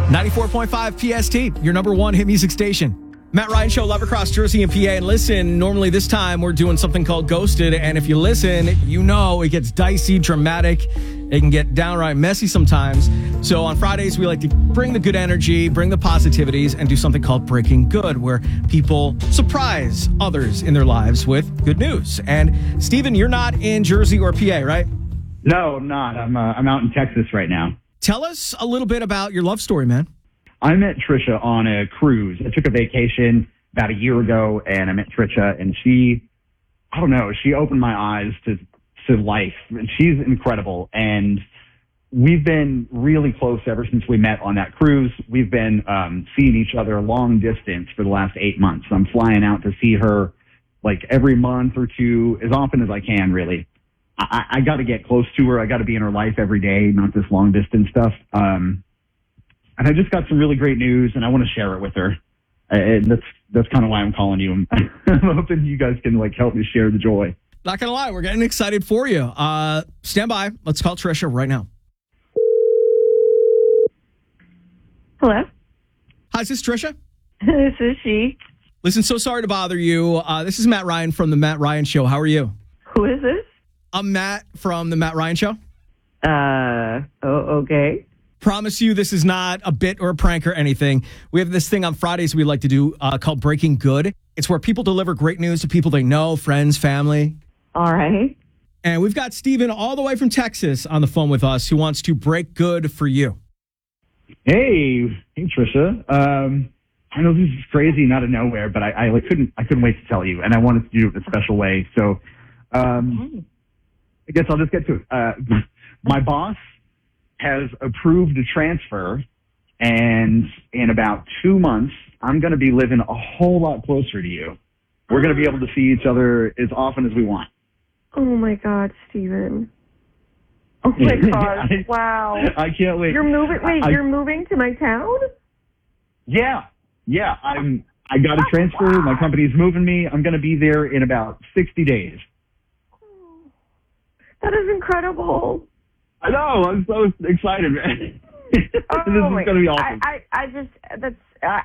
94.5 PST, your number one hit music station. Matt Ryan Show, live across Jersey and PA. And listen, normally this time we're doing something called Ghosted. And if you listen, you know it gets dicey, dramatic. It can get downright messy sometimes. So on Fridays, we like to bring the good energy, bring the positivities, and do something called Breaking Good, where people surprise others in their lives with good news. And Steven, you're not in Jersey or PA, right? No, I'm not. I'm out in Texas right now. Tell us a little bit about your love story, man. I met Trisha on a cruise. I took a vacation about a year ago, and I met Trisha, and she opened my eyes to life. And she's incredible, and we've been really close ever since we met on that cruise. We've been seeing each other long distance for the last 8 months. I'm flying out to see her like every month or two, as often as I can, really. I got to get close to her. I got to be in her life every day, not this long distance stuff. And I just got some really great news, and I want to share it with her. And that's kind of why I'm calling you. I'm hoping you guys can help me share the joy. Not gonna lie, we're getting excited for you. Stand by. Let's call Trisha right now. Hello. Hi, is this Trisha? This is she. Listen, so sorry to bother you. This is Matt Ryan from the Matt Ryan Show. How are you? Who is this? I'm Matt from the Matt Ryan Show. Okay. Promise you this is not a bit or a prank or anything. We have this thing on Fridays we like to do called Breaking Good. It's where people deliver great news to people they know, friends, family. All right. And we've got Steven all the way from Texas on the phone with us who wants to break good for you. Hey Trisha. I know this is crazy and out of nowhere, but I couldn't wait to tell you, and I wanted to do it in a special way. So I guess I'll just get to it. My boss has approved a transfer, and in about 2 months, I'm going to be living a whole lot closer to you. We're going to be able to see each other as often as we want. Oh, my God, Steven. Oh, my God. Wow. I can't wait. You're moving? Wait, you're moving to my town? Yeah. I got a transfer. My company's moving me. I'm going to be there in about 60 days. That is incredible. I know. I'm so excited, man. This is going to be awesome. That's